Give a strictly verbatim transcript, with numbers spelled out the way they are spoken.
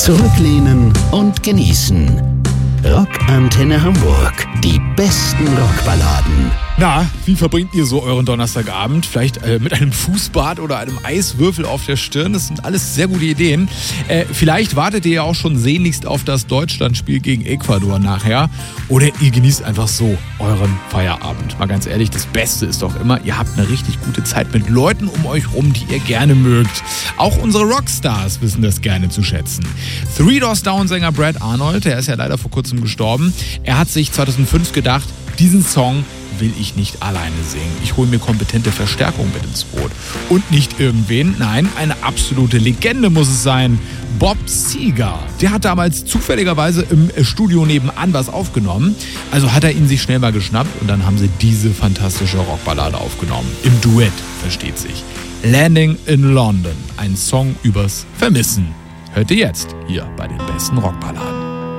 Zurücklehnen und genießen. Rockantenne Hamburg. Die besten Rockballaden. Na, wie verbringt ihr so euren Donnerstagabend? Vielleicht äh, mit einem Fußbad oder einem Eiswürfel auf der Stirn? Das sind alles sehr gute Ideen. Äh, vielleicht wartet ihr ja auch schon sehnlichst auf das Deutschlandspiel gegen Ecuador nachher. Oder ihr genießt einfach so euren Feierabend. Mal ganz ehrlich, das Beste ist doch immer, ihr habt eine richtig gute Zeit mit Leuten um euch rum, die ihr gerne mögt. Auch unsere Rockstars wissen das gerne zu schätzen. Three Doors Down-Sänger Brad Arnold, der ist ja leider vor kurzem gestorben. Er hat sich zweitausendfünf gedacht, diesen Song will ich nicht alleine singen. Ich hole mir kompetente Verstärkung mit ins Boot. Und nicht irgendwen, nein, eine absolute Legende muss es sein. Bob Seger. Der hat damals zufälligerweise im Studio nebenan was aufgenommen. Also hat er ihn sich schnell mal geschnappt und dann haben sie diese fantastische Rockballade aufgenommen. Im Duett, versteht sich. Landing in London. Ein Song übers Vermissen. Hört ihr jetzt hier bei den besten Rockballaden.